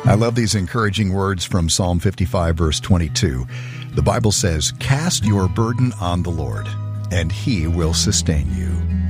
I love these encouraging words from Psalm 55, verse 22. The Bible says, "Cast your burden on the Lord, and He will sustain you."